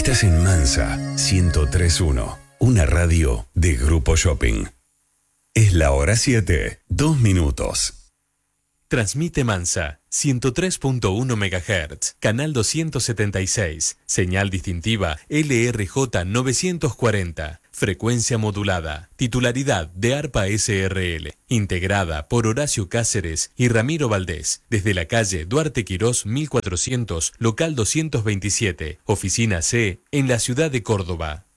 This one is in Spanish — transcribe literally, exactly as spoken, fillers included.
Estás en Mansa ciento tres punto uno, una radio de Grupo Shopping. Es la hora siete, dos minutos. Transmite Mansa, ciento tres punto uno megahertz, canal doscientos setenta y seis, señal distintiva L R J novecientos cuarenta, frecuencia modulada, titularidad de ARPA S R L, integrada por Horacio Cáceres y Ramiro Valdés, desde la calle Duarte Quirós mil cuatrocientos, local doscientos veintisiete, oficina C, en la ciudad de Córdoba.